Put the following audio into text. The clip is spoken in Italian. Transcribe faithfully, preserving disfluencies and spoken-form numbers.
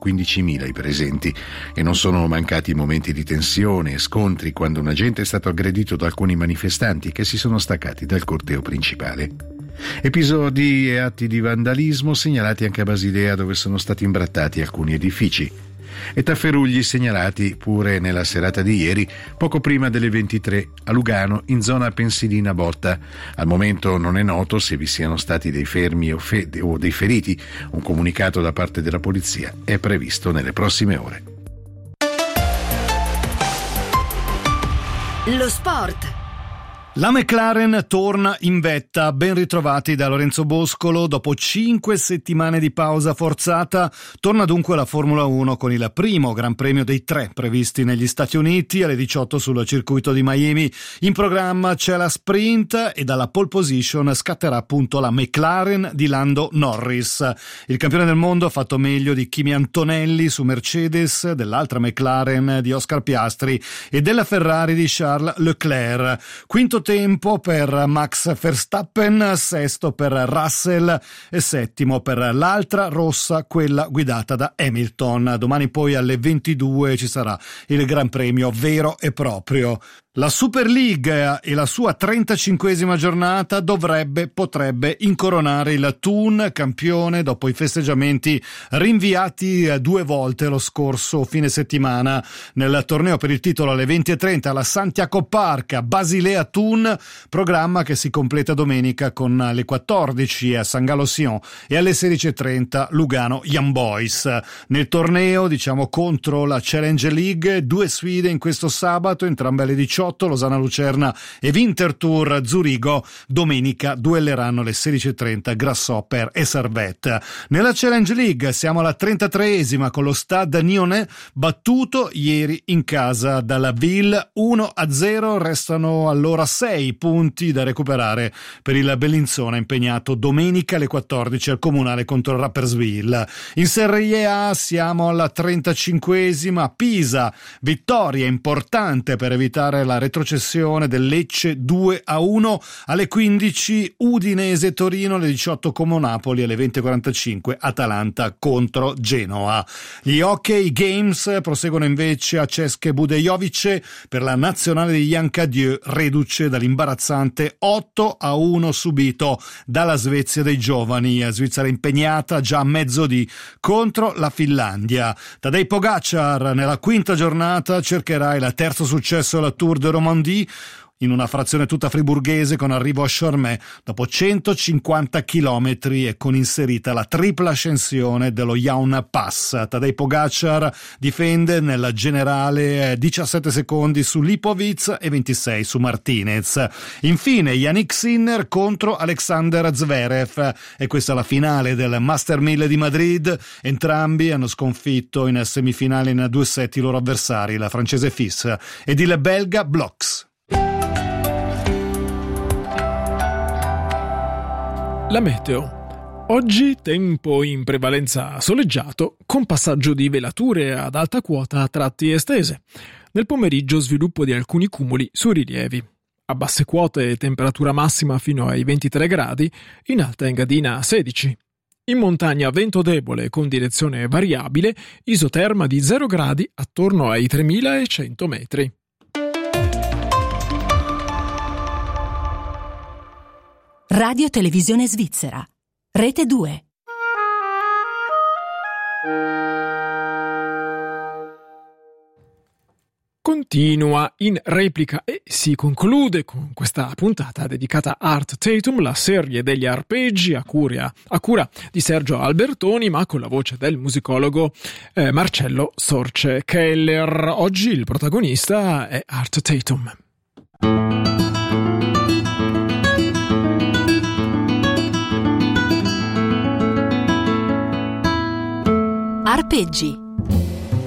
quindicimila i presenti e non sono mancati momenti di tensione e scontri quando un agente è stato aggredito da alcuni manifestanti che si sono staccati dal corteo principale. Episodi e atti di vandalismo segnalati anche a Basilea, dove sono stati imbrattati alcuni edifici, e tafferugli segnalati pure nella serata di ieri, poco prima delle ventitré, a Lugano, in zona Pensilina Botta. Al momento non è noto se vi siano stati dei fermi o, fe- o dei feriti. Un comunicato da parte della polizia è previsto nelle prossime ore. Lo sport. La McLaren torna in vetta, ben ritrovati da Lorenzo Boscolo. Dopo cinque settimane di pausa forzata, torna dunque la Formula uno con il primo Gran Premio dei tre previsti negli Stati Uniti alle diciotto sul circuito di Miami. In programma c'è la sprint e dalla pole position scatterà appunto la McLaren di Lando Norris. Il campione del mondo ha fatto meglio di Kimi Antonelli su Mercedes, dell'altra McLaren di Oscar Piastri e della Ferrari di Charles Leclerc. Quinto tempo per Max Verstappen, sesto per Russell e settimo per l'altra rossa, quella guidata da Hamilton. Domani poi alle ventidue ci sarà il Gran Premio vero e proprio. La Super League e la sua trentacinquesima giornata dovrebbe, potrebbe incoronare il Thun campione dopo i festeggiamenti rinviati due volte lo scorso fine settimana. Nel torneo per il titolo alle venti e trenta alla Santiago Park a Basilea Thun, programma che si completa domenica con alle quattordici a San Gallo Sion e alle sedici e trenta Lugano Young Boys. Nel torneo, diciamo contro la Challenge League, due sfide in questo sabato, entrambe alle diciotto. Losana Lucerna e Winterthur Zurigo. Domenica duelleranno alle sedici e trenta Grasshopper e Servette. Nella Challenge League siamo alla trentatreesima con lo Stade Lyonnais battuto ieri in casa dalla Ville uno a zero. Restano allora sei punti da recuperare per il Bellinzona impegnato domenica alle quattordici al Comunale contro il Rapperswil. In Serie A siamo alla trentacinquesima. Pisa, vittoria importante per evitare la retrocessione del Lecce due a uno. Alle quindici Udinese Torino, alle diciotto Como Napoli, alle venti e quarantacinque Atalanta contro Genoa. Gli Hockey Games proseguono invece a České Budějovice per la nazionale di Jan Cadieux, reduce dall'imbarazzante otto a uno subito dalla Svezia dei giovani. Svizzera impegnata già a mezzodì contro la Finlandia. Tadej Pogacar nella quinta giornata cercherà il terzo successo alla Tour de Romandie in una frazione tutta friburghese con arrivo a Chormé dopo centocinquanta chilometri e con inserita la tripla ascensione dello Jaun Pass. Tadej Pogacar difende nella generale diciassette secondi su Lipovic e ventisei su Martinez. Infine Yannick Sinner contro Alexander Zverev, e questa è la finale del Master mille di Madrid. Entrambi hanno sconfitto in semifinale in due set i loro avversari, la francese Fils ed il belga Bloks. La meteo. Oggi tempo in prevalenza soleggiato, con passaggio di velature ad alta quota a tratti estese. Nel pomeriggio sviluppo di alcuni cumuli sui rilievi. A basse quote temperatura massima fino ai ventitré gradi, in Alta Engadina sedici. In montagna vento debole con direzione variabile, isoterma di zero gradi attorno ai tremilacento metri. Radio Televisione Svizzera. Rete due. Continua in replica e si conclude con questa puntata dedicata a Art Tatum, la serie degli arpeggi a cura, a cura di Sergio Albertoni, ma con la voce del musicologo eh, Marcello Sorce Keller. Oggi il protagonista è Art Tatum. Arpeggi.